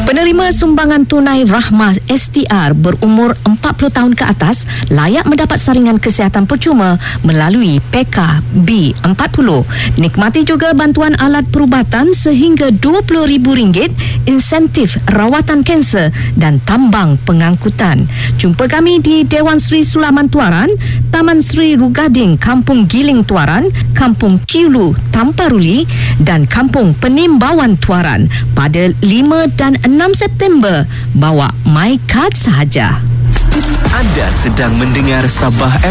Penerima sumbangan tunai Rahmah STR berumur 40 tahun ke atas layak mendapat saringan kesihatan percuma melalui PK B40. Nikmati juga bantuan alat perubatan sehingga RM20,000, insentif rawatan kanser dan tambang pengangkutan. Jumpa kami di Dewan Sri Sulaman Tuaran, Taman Sri Rugading, Kampung Giling Tuaran, Kampung Kiulu Tamparuli dan Kampung Penimbawan Tuaran pada 5 dan 6 September. Bawa My Card sahaja. Anda sedang mendengar Sabah